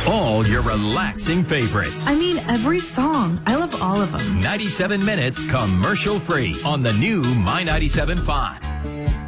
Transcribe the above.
All your relaxing favorites. I mean, every song. I love all of them. 97 minutes commercial free on the new My 97.5.